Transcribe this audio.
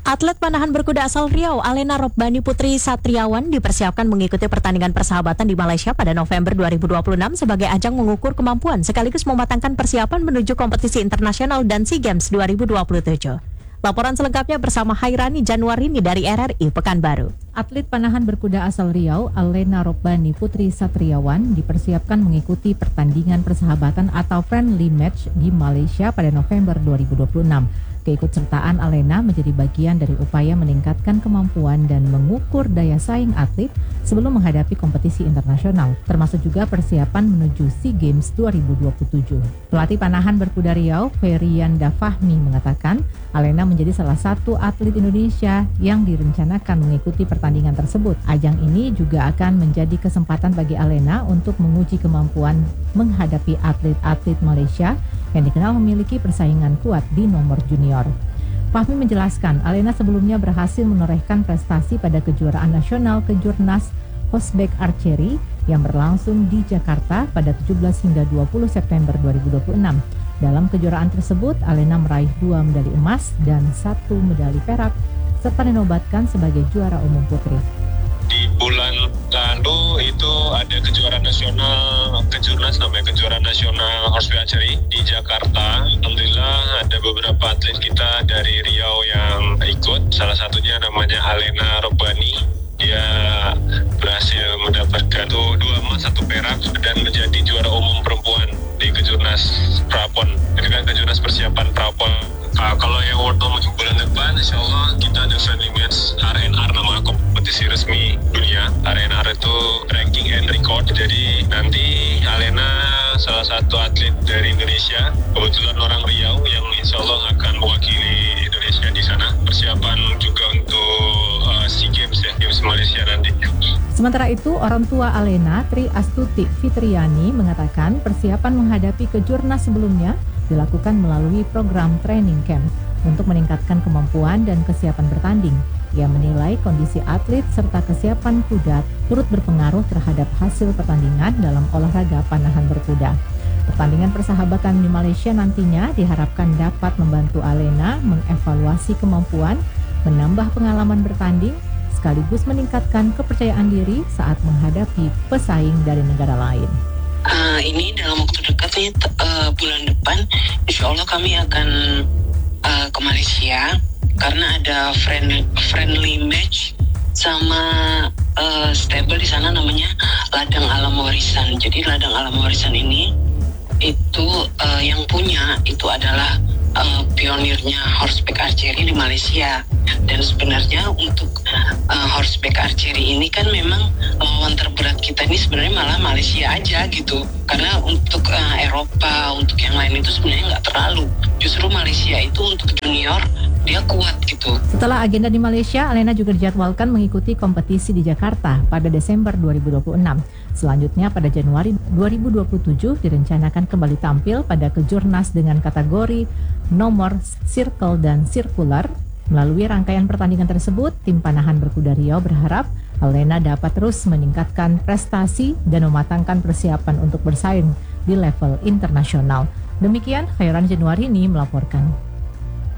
Atlet panahan berkuda asal Riau, Alena Robbani Putri Satriawan dipersiapkan mengikuti pertandingan persahabatan di Malaysia pada November 2026 sebagai ajang mengukur kemampuan sekaligus mematangkan persiapan menuju kompetisi internasional dan SEA Games 2027. Laporan selengkapnya bersama Hairani Januarini dari RRI Pekanbaru. Atlet panahan berkuda asal Riau, Alena Robbani Putri Satriawan dipersiapkan mengikuti pertandingan persahabatan atau friendly match di Malaysia pada November 2026. Keikutsertaan Alena menjadi bagian dari upaya meningkatkan kemampuan dan mengukur daya saing atlet sebelum menghadapi kompetisi internasional, termasuk juga persiapan menuju SEA Games 2027. Pelatih panahan berkuda Riau, Ferianda Fahmi mengatakan, Alena menjadi salah satu atlet Indonesia yang direncanakan mengikuti pertandingan tersebut. Ajang ini juga akan menjadi kesempatan bagi Alena untuk menguji kemampuan menghadapi atlet-atlet Malaysia yang dikenal memiliki persaingan kuat di nomor junior. Fahmi menjelaskan, Alena sebelumnya berhasil menorehkan prestasi pada kejuaraan nasional Kejurnas Horseback Archery yang berlangsung di Jakarta pada 17 hingga 20 September 2026. Dalam kejuaraan tersebut, Alena meraih 2 medali emas dan 1 medali perak, serta dinobatkan sebagai juara umum putri. Di bulan lalu itu ada kejuaraan nasional Kejurnas, namanya kejuaraan nasional Horseback Archery di Jakarta. Alhamdulillah ada beberapa atlet kita dari Riau yang ikut, salah satunya namanya Alena Robbani. Dia berhasil mendapatkan 2 emas 1 perak dan menjadi juara umum perempuan di Kejurnas Prapon. Itu kan Kejurnas persiapan Prapon. Kalau yang World Tour bulan depan, insya Allah kita ada friendly match RNR, nama kompetisi resmi dunia. RNR itu ranking and record. Jadi nanti Alena salah satu atlet dari Indonesia, kebetulan orang Riau yang insya Allah akan mewakili Indonesia di sana. Persiapan juga untuk SEA Games ya, Games Malaysia nanti. Sementara itu, orang tua Alena, Tri Astuti Fitriani, mengatakan persiapan menghadapi kejurnas sebelumnya dilakukan melalui program training camp untuk meningkatkan kemampuan dan kesiapan bertanding. Ia menilai kondisi atlet serta kesiapan kuda turut berpengaruh terhadap hasil pertandingan dalam olahraga panahan berkuda. Pertandingan persahabatan di Malaysia nantinya diharapkan dapat membantu Alena mengevaluasi kemampuan, menambah pengalaman bertanding, sekaligus meningkatkan kepercayaan diri saat menghadapi pesaing dari negara lain. Ini dalam waktu dekat nih, bulan depan insya Allah kami akan ke Malaysia karena ada friendly match sama stable di sana namanya Ladang Alam Warisan. Jadi Ladang Alam Warisan ini itu yang punya itu adalah pionirnya horseback archery di Malaysia. Dan sebenarnya untuk horseback archery ini kan memang lawan terberat kita ini sebenarnya malah Malaysia aja gitu. Karena untuk Eropa, untuk yang lain itu sebenarnya nggak terlalu. Justru Malaysia itu untuk junior dia kuat gitu. Setelah agenda di Malaysia, Alena juga dijadwalkan mengikuti kompetisi di Jakarta pada Desember 2026. Selanjutnya pada Januari 2027 direncanakan kembali tampil pada Kejurnas dengan kategori nomor circle dan circular. Melalui rangkaian pertandingan tersebut, tim panahan berkuda Riau berharap Alena dapat terus meningkatkan prestasi dan mematangkan persiapan untuk bersaing di level internasional. Demikian, Hairani Januarini melaporkan.